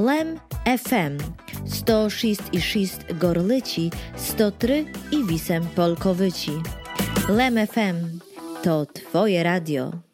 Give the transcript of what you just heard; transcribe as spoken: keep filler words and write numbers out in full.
Lem ef em sto šest i šest Gorlici, sto trzy i osiem Polkowyci. Lem ef em to Twoje radio.